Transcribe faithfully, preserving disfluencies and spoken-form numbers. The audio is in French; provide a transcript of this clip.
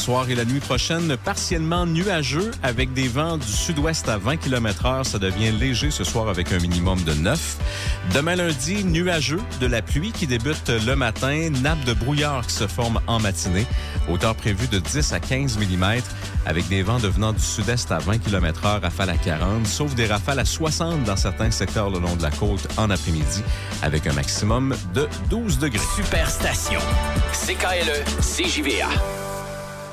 soir et la nuit prochaine, partiellement nuageux avec des vents du sud-ouest à vingt kilomètres heure. Ça devient léger ce soir avec un minimum de neuf. Demain lundi, nuageux, de la pluie qui débute le matin, nappe de brouillard qui se forme en matinée. Hauteur prévue de dix à quinze millimètres avec des vents devenant du sud-est à vingt kilomètres heure, rafales à quarante, sauf des rafales à soixante dans certains secteurs le long de la côte en après-midi avec un maximum de douze degrés. Superstation. C K L E, C J V A.